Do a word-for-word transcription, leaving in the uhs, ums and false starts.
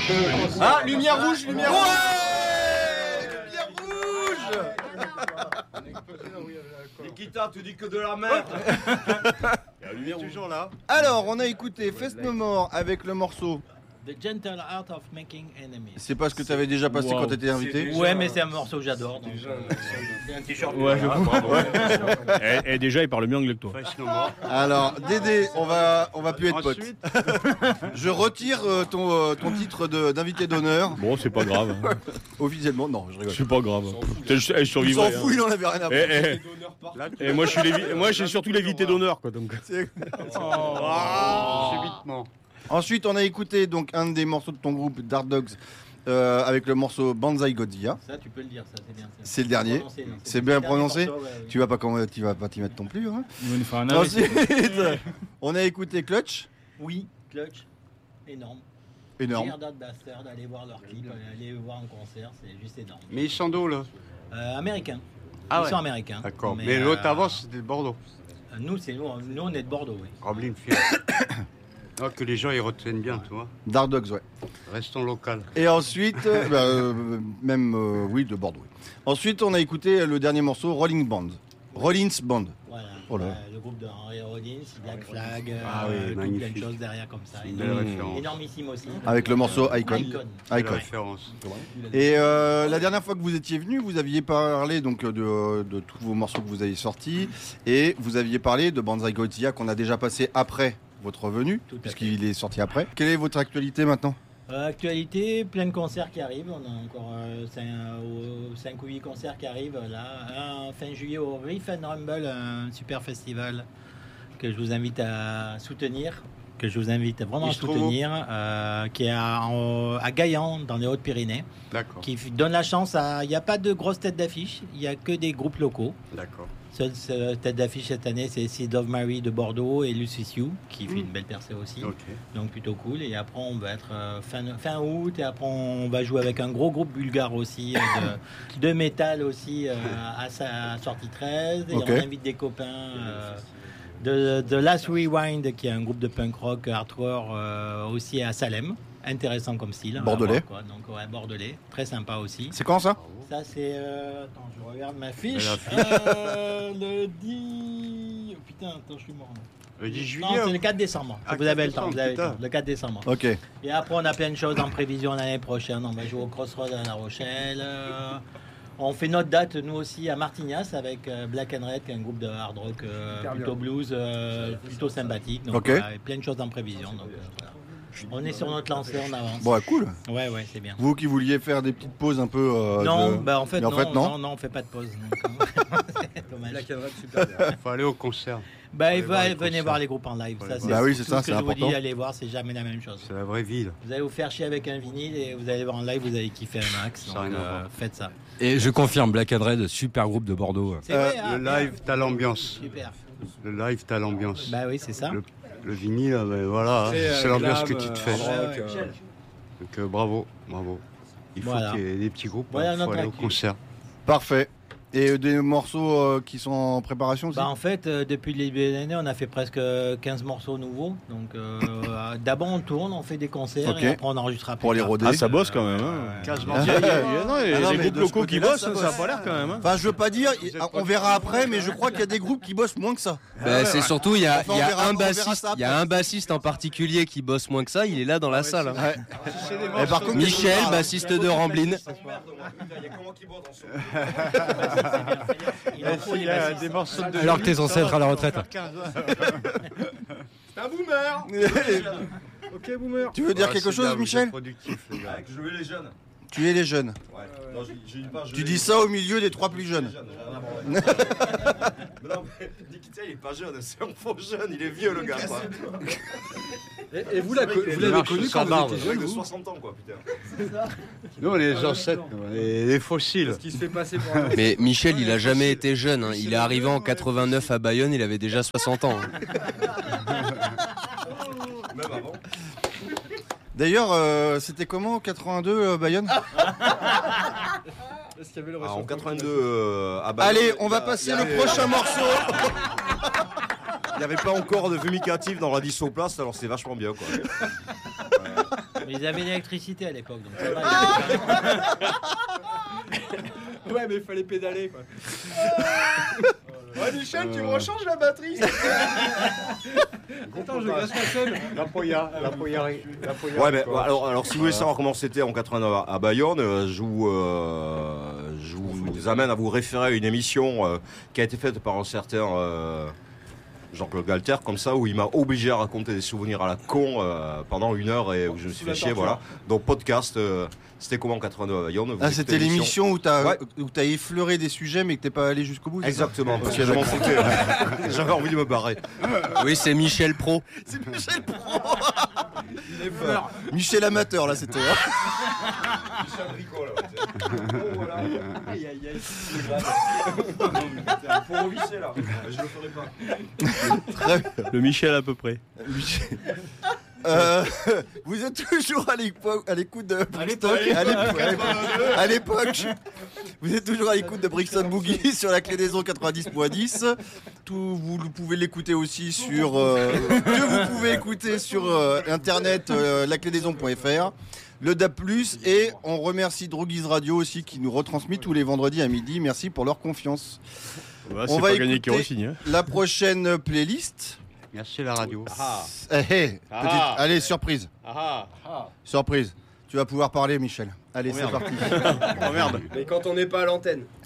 Ah, lumière rouge, lumière rouge. Lumière rouge. Nikita, tu dis que de la merde. La lumière toujours là. Alors, on a écouté Fest No More avec le morceau. The Gentle Art of Making Enemies. C'est pas ce que tu avais déjà passé wow. quand tu étais invité. Déjà, ouais, mais c'est un morceau que j'adore. Donc, déjà, euh, c'est un t-shirt. Ouais, je ouais. et, et déjà, il parle mieux anglais que toi. Alors, Dédé, on va, on va plus être potes. Je retire euh, ton, euh, ton titre de, d'invité d'honneur. Bon, c'est pas grave. Officiellement, non, je rigole. C'est pas grave. Je, je, je il s'en fout, hein. Il en avait rien à voir. Et, et, et moi, je suis les, moi, j'ai surtout l'invité d'honneur, quoi. Donc. C'est... Oh. Oh. Ensuite, on a écouté donc un des morceaux de ton groupe Dark Dogs euh, avec le morceau Banzai Godzilla. Ça, tu peux le dire, ça, c'est bien. C'est, c'est le dernier. Prononcé, c'est, c'est bien prononcé. Morceau, ouais, ouais. Tu vas pas comment, tu vas pas t'y mettre non plus. Hein. Ensuite, on a écouté Clutch. Oui, Clutch, énorme. Énorme. Teardot Bastard, allez voir leur clip, allez voir en concert, c'est juste énorme. Mais ils sont d'où là euh, Américains. Ah ils ouais. sont américains. D'accord. Mais, mais l'autre euh, avant, c'était de Bordeaux. Nous, c'est nous, nous, on est de Bordeaux, oui. Roblin Field. Ah, que les gens ils retiennent bien, tu vois. Dark Dogs, ouais. Restons local. Et ensuite, euh, bah, euh, même, euh, oui, de Bordeaux. Oui. Ensuite, on a écouté le dernier morceau, Rolling Band. Rollins Band. Voilà. Oh là. Euh, le groupe de Henry Rollins, Black Flag, ah, euh, oui, tout plein de choses derrière comme ça. Une belle référence. Énormissime aussi. Avec le morceau Icon. Icon. Icon. Référence. Et euh, la dernière fois que vous étiez venu, vous aviez parlé donc de, de tous vos morceaux que vous avez sortis et vous aviez parlé de Banzai Godzilla qu'on a déjà passé après votre venue, puisqu'il est sorti après. Quelle est votre actualité maintenant ? euh, Actualité, plein de concerts qui arrivent. On a encore euh, cinq ou huit concerts qui arrivent là. Un, fin juillet au Riff and Rumble, un super festival que je vous invite à soutenir, que je vous invite vraiment à soutenir, euh, qui est à, en, à Gaillan, dans les Hautes-Pyrénées. D'accord. Qui donne la chance à... Il n'y a pas de grosses têtes d'affiche, il n'y a que des groupes locaux. D'accord. Seule, seule tête d'affiche cette année, c'est Seed of Mary de Bordeaux et Lucius You, qui fait mmh. une belle percée aussi. Okay. Donc plutôt cool. Et après, on va être euh, fin, fin août. Et après, on va jouer avec un gros groupe bulgare aussi, euh, de, de métal aussi, euh, à sa sortie treize. Et okay. on invite des copains euh, de, de Last Rewind, qui est un groupe de punk rock hardcore euh, aussi à Salem. Intéressant comme style. Bordelais. Voir, quoi. Donc, ouais, Bordelais. Très sympa aussi. C'est quand ça ? Ça, c'est... Euh... Attends, je regarde ma fiche. fiche. Euh, le dix... Oh, putain, attends, je suis mort. Le dix juillet. Non, c'est le quatre décembre. Ah, vous avez le temps, vous avez le temps. Le quatre décembre. Ok. Et après, on a plein de choses en prévision l'année prochaine. On va jouer au Crossroads à La Rochelle. Euh... On fait notre date, nous aussi, à Martignas, avec euh, Black and Red, qui est un groupe de hard rock euh, plutôt blues, euh, plutôt sympathique. Donc, okay. voilà, plein de choses en prévision. Donc, euh, voilà. On est sur notre lancée, on avance. Bon, cool. Ouais, ouais, c'est bien. Vous qui vouliez faire des petites pauses un peu. Euh, non, de... bah en fait, en non, fait, non, non, non, on fait pas de pause. C'est dommage. Il faut aller au concert. Bah, il faut aller, venez voir les groupes en live. Ça, c'est bah oui, c'est tout ça, ce que c'est je important. vous dis, allez voir, c'est jamais la même chose. C'est la vraie ville. Vous allez vous faire chier avec un vinyle et vous allez voir en live, vous allez kiffer un max. Donc, euh, faites ça. Et je confirme, Black and Red, super groupe de Bordeaux. C'est vrai, euh, le live, t'as l'ambiance. Super. Le live, t'as l'ambiance. Bah oui, c'est ça. Le, le vinyle, ben voilà, c'est, euh, c'est l'ambiance que tu te fais. Euh, ouais, ouais. Donc euh, bravo, bravo. Il faut voilà. qu'il y ait des petits groupes, il voilà, faut aller au concert. Parfait. Et des morceaux euh, qui sont en préparation aussi ? Bah en fait, euh, depuis le début de l'année, on a fait presque quinze morceaux nouveaux. Donc euh, d'abord on tourne, on fait des concerts okay. et après on enregistre après. Pour les roder. Ah ça bosse quand même. Hein. quinze morceaux. Il y a, il y a, il y a, non, il y a ah des groupes locaux qui bossent, ça, ça a pas l'air quand même. Hein. Enfin je veux pas dire, on verra après, mais je crois qu'il y a des groupes qui bossent moins que ça. Bah, c'est surtout, il y a, enfin, il y a verra, un bassiste, il y a un bassiste en particulier qui bosse moins que ça, il est là dans la ah, ouais, salle. Hein. Ouais. Et par contre, Michel, bassiste de Ramblin. Il a, il a des morceaux de alors que tes ancêtres à la retraite. C'est un boomer. Ok boomer. Tu veux dire ouais, quelque chose, bien, Michel? Productif, les gars. Je veux les jeunes. Tu es les jeunes. Ouais. Non, j'ai, j'ai pas, je tu dis ça au milieu des trois plus jeunes. jeunes mais non, mais Nikita, il est pas jeune, c'est un faux jeune, il est vieux le gars. Quoi. Et, et vous, la, vous l'avez connu quand vous étiez jeune, de soixante ans quoi, putain. Nous, on est les ancêtres, les, les fossiles. Ce qui se fait passer pour un... Mais Michel, il a jamais été jeune. Hein. Il est arrivé en quatre-vingt-neuf à Bayonne, il avait déjà soixante ans. Hein. Même avant. D'ailleurs, euh, c'était comment en quatre-vingt-deux euh, Bayonne? Est-ce qu'il y avait le ah, en quatre-vingt-deux euh, à Bayonne. Allez, on va passer le avait... prochain morceau. Il n'y avait pas encore de fumigatif dans la Dissoplast, alors c'est vachement bien quoi. Ouais. Mais ils avaient l'électricité à l'époque, donc ça va. Ouais, mais il fallait pédaler, quoi. Ouais, Michel, tu me rechanges la batterie. Attends, je casse la scène. La Poya, la Poya, la Poya. Ouais, mais alors, alors si vous voulez savoir comment c'était en quatre-vingt-neuf à Bayonne, euh, je vous, euh, je vous amène à vous référer à une émission euh, qui a été faite par un certain euh, Jean-Claude Galter, comme ça, où il m'a obligé à raconter des souvenirs à la con euh, pendant une heure et où je me suis fait chier, voilà. Donc podcast. Euh, C'était comment en quatre-vingt-neuf à Bayonne? Ah, c'était l'émission où t'as ouais. où t'as effleuré des sujets mais que t'es pas allé jusqu'au bout. Exactement, parce que je m'en foutais. J'avais envie de me barrer. Oui, c'est Michel Pro. C'est Michel Pro. Il est fort. Michel Amateur, là, c'était. Michel Bricot, là. Oh, voilà. Aïe, aïe, aïe. Faut revisser, là. Je le ferai pas. Très bien. Le Michel, à peu près. Michel. Euh, vous êtes toujours à l'époque, à l'écoute de Brixton, à l'époque, vous êtes toujours à l'écoute de Brixton Boogie sur la clé des ondes quatre-vingt-dix point dix. Tout, vous pouvez l'écouter aussi sur, euh, que vous pouvez écouter sur euh, internet, euh, la clé des ondes point f r, le D A B plus, et on remercie Droguise Radio aussi qui nous retransmet tous les vendredis à midi. Merci pour leur confiance. Bah, on va pas gagné écouter hein. la prochaine playlist. Merci la radio. Ah. Hey, hey, ah. petite... Allez, surprise. Ah. Ah. Surprise. Tu vas pouvoir parler, Michel. Allez, oh, c'est parti. Oh merde. Mais quand on n'est pas à l'antenne.